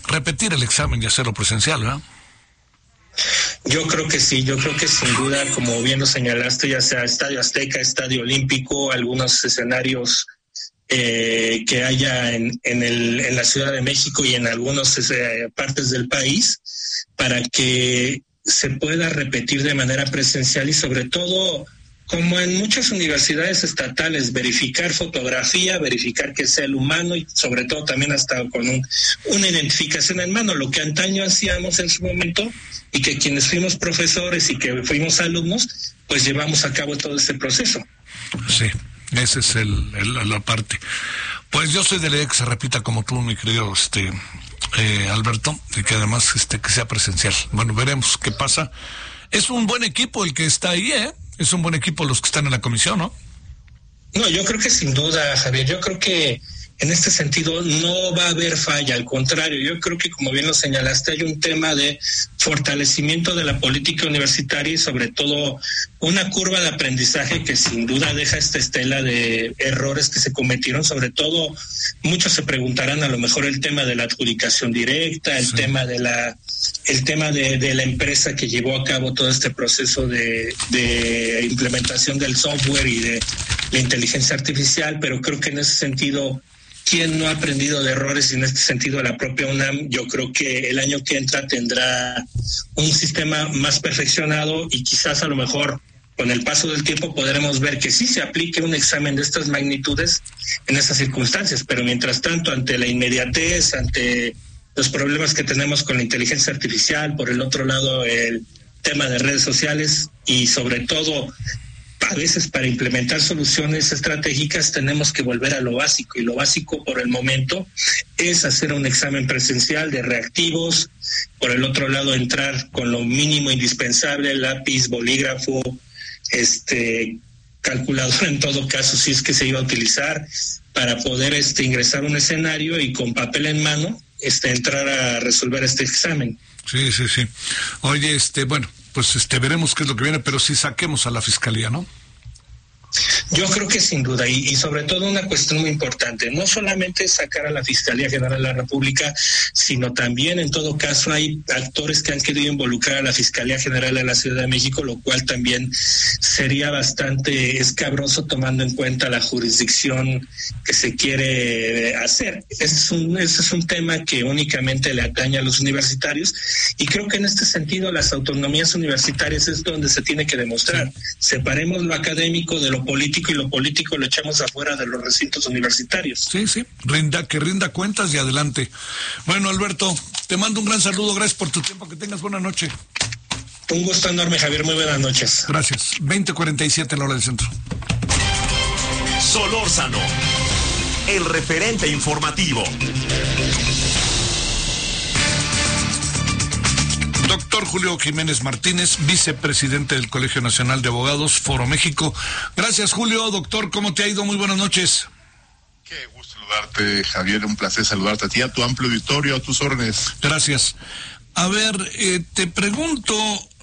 repetir el examen y hacerlo presencial, ¿verdad? Yo creo que sí, sin duda, como bien lo señalaste, ya sea Estadio Azteca, Estadio Olímpico, algunos escenarios que haya en la Ciudad de México y en algunas partes del país, para que se pueda repetir de manera presencial y sobre todo, como en muchas universidades estatales, verificar fotografía, verificar que sea el humano y sobre todo también hasta con una identificación en mano, lo que antaño hacíamos en su momento y que quienes fuimos profesores y que fuimos alumnos, pues llevamos a cabo todo este proceso. Sí, esa es la parte. Pues yo soy de la idea que se repita como tú, mi querido Alberto, y que además que sea presencial. Bueno, veremos qué pasa. Es un buen equipo el que está ahí, es un buen equipo los que están en la comisión, ¿no? No, yo creo que sin duda, Javier, yo creo que en este sentido no va a haber falla, al contrario, yo creo que como bien lo señalaste, hay un tema de fortalecimiento de la política universitaria y sobre todo una curva de aprendizaje que sin duda deja esta estela de errores que se cometieron, sobre todo muchos se preguntarán a lo mejor el tema de la adjudicación directa, el tema de la empresa que llevó a cabo todo este proceso de implementación del software y de la inteligencia artificial, pero creo que en ese sentido, ¿quién no ha aprendido de errores? Y en este sentido la propia UNAM, yo creo que el año que entra tendrá un sistema más perfeccionado y quizás a lo mejor con el paso del tiempo podremos ver que sí se aplique un examen de estas magnitudes en esas circunstancias, pero mientras tanto, ante la inmediatez, ante los problemas que tenemos con la inteligencia artificial, por el otro lado el tema de redes sociales y sobre todo a veces para implementar soluciones estratégicas tenemos que volver a lo básico, y lo básico por el momento es hacer un examen presencial de reactivos, por el otro lado entrar con lo mínimo indispensable, lápiz, bolígrafo, calculadora en todo caso si es que se iba a utilizar, para poder ingresar a un escenario y con papel en mano entrar a resolver este examen. Sí. Oye, bueno, pues veremos qué es lo que viene, pero sí saquemos a la fiscalía, ¿no? Yo creo que sin duda, y sobre todo una cuestión muy importante, no solamente sacar a la Fiscalía General de la República, sino también en todo caso hay actores que han querido involucrar a la Fiscalía General de la Ciudad de México, lo cual también sería bastante escabroso tomando en cuenta la jurisdicción que se quiere hacer. Ese es un tema que únicamente le atañe a los universitarios, y creo que en este sentido las autonomías universitarias es donde se tiene que demostrar. Separemos lo académico de lo político, y lo político lo echamos afuera de los recintos universitarios. Sí, que rinda cuentas y adelante. Bueno, Alberto, te mando un gran saludo, gracias por tu tiempo, que tengas buena noche. Un gusto enorme, Javier, muy buenas noches. Gracias. 20:47 la hora del centro. Solórzano, el referente informativo. Doctor Julio Jiménez Martínez, vicepresidente del Colegio Nacional de Abogados, Foro México. Gracias, Julio. Doctor, ¿cómo te ha ido? Muy buenas noches. Qué gusto saludarte, Javier. Un placer saludarte a ti, a tu amplio auditorio, a tus órdenes. Gracias. A ver, te pregunto,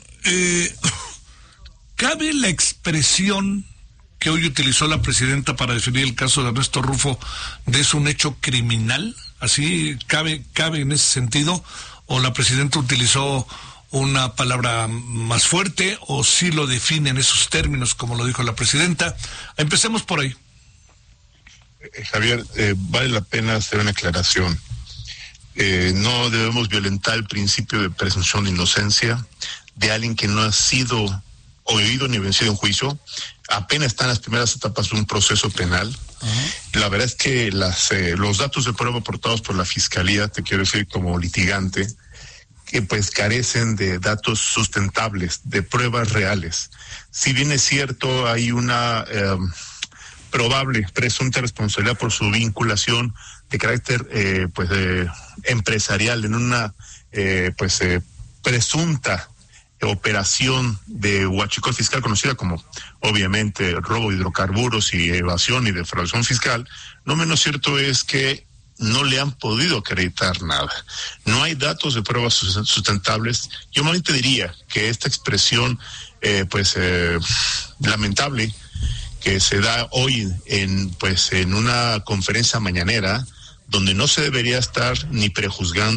¿cabe la expresión que hoy utilizó la presidenta para definir el caso de Ernesto Rufo de es un hecho criminal? ¿Así cabe en ese sentido? ¿O la presidenta utilizó una palabra más fuerte, o sí lo define en esos términos como lo dijo la presidenta? Empecemos por ahí. Javier, vale la pena hacer una aclaración. No debemos violentar el principio de presunción de inocencia de alguien que no ha sido oído ni vencido en juicio. Apenas está en las primeras etapas de un proceso penal. Uh-huh. La verdad es que los datos de prueba aportados por la Fiscalía, te quiero decir como litigante, que pues carecen de datos sustentables, de pruebas reales. Si bien es cierto, hay una probable presunta responsabilidad por su vinculación de carácter empresarial en una presunta operación de huachicol fiscal conocida como obviamente robo de hidrocarburos y evasión y defraudación fiscal, no menos cierto es que no le han podido acreditar nada. No hay datos de pruebas sustentables. Yo más te diría que esta expresión lamentable que se da hoy en una conferencia mañanera donde no se debería estar ni prejuzgando